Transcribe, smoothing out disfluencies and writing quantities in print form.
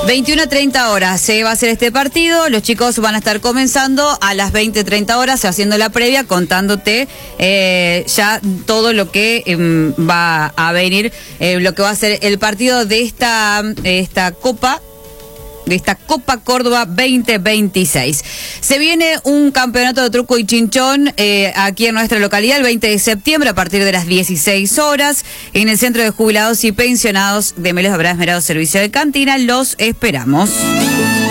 21:30 horas se va a hacer este partido. Los chicos van a estar comenzando a las 20:30 horas, haciendo la previa, contándote ya todo lo que va a venir, lo que va a ser el partido de esta Copa. De esta Copa Córdoba 2026. Se viene un campeonato de truco y chinchón aquí en nuestra localidad el 20 de septiembre a partir de las 16 horas en el Centro de Jubilados y Pensionados de Melo Habrá Esmerado Servicio de Cantina. Los esperamos.